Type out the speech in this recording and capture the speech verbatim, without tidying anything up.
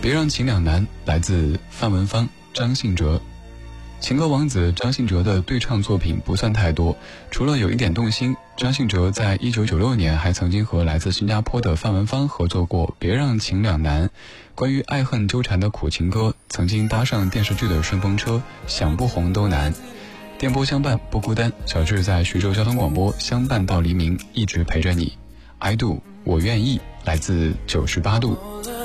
别让情两难来自范文芳、张信哲。情歌王子张信哲的对唱作品不算太多，除了有一点动心，张信哲在一九九六年还曾经和来自新加坡的范文芳合作过《别让情两难》，关于爱恨纠缠的苦情歌，曾经搭上电视剧的顺风车，想不红都难。电波相伴不孤单，小智在徐州交通广播相伴到黎明，一直陪着你。I do， 我愿意，来自九十八度。